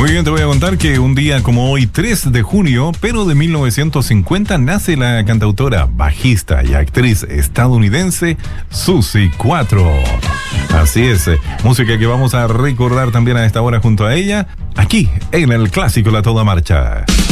Muy bien, te voy a contar que un día como hoy, 3 de junio, pero de 1950, nace la cantautora, bajista y actriz estadounidense Suzy 4. Así es, música que vamos a recordar también a esta hora junto a ella, aquí en el clásico La Toda Marcha.